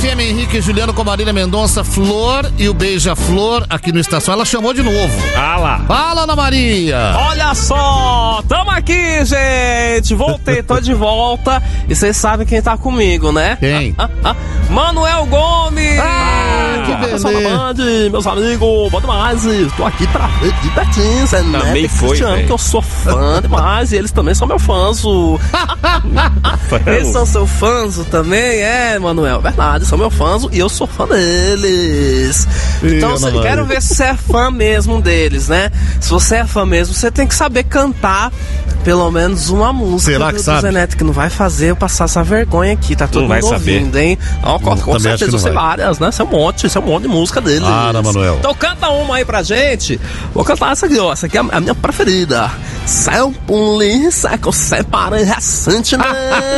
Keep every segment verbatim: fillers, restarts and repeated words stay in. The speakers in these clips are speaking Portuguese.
F M, Henrique e Juliano com Marília Mendonça, Flor e o Beija-Flor aqui no Estação. Ela chamou de novo. Fala. Fala, Ana Maria. Olha só, tamo aqui, gente. Voltei, tô de volta. E vocês sabem quem tá comigo, né? Quem? Ah, ah, ah. Manuel Gomes. Ah, que beleza. Band, meus amigos, bom demais. Tô aqui pra ver de pertinho, Zé Também Neto e foi, Cristiano, véio. que eu sou fã demais. E eles também são meus fãs. Eles são seus fãs também, é, Manuel? Verdade, são meus fãs e eu sou fã deles. Ih, Então, Ana cê, Maria. quero ver se você é fã mesmo deles, né? Se você é fã mesmo, você tem que saber cantar pelo menos uma música. Será do, que do sabe? Zé Neto, que não vai fazer eu passar essa vergonha aqui, tá todo Não vai mundo saber. ouvindo, hein? Ó, com com Também acho que certeza, não eu sei vai. várias, né? Isso é um monte, isso é um monte de música deles. Para, Manuel. Então canta uma aí pra gente. Vou cantar essa aqui, ó. Essa aqui é a minha preferida. Céu, polícia, que eu separei recentemente.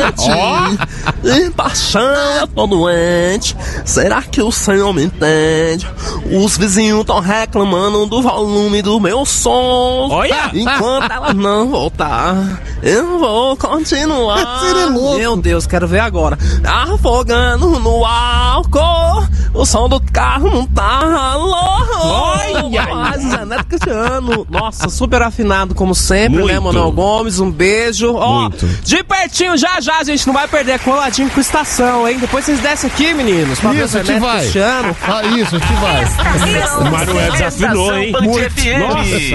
E paixão, eu tô doente. Será que o senhor me entende? Os vizinhos tão reclamando do volume do meu som. Olha! Enquanto ela não voltar, eu vou continuar. Você é louco. Meu Deus, quero ver agora. Afogando no álcool, o som do carro não tá louco. Olha! Mas Zé Neto Cristiano, nossa, super afinado como sempre, Muito. né, Manuel Gomes? Um beijo. Ó, Muito. de pertinho, já já a gente não vai perder coladinho com estação, hein? Depois vocês descem aqui, meninos, pra ver o Isso, Zé a gente Neto vai. Cristiano. Ah, isso, a gente vai. O Manuel desafinou, hein? Muito. Nossa.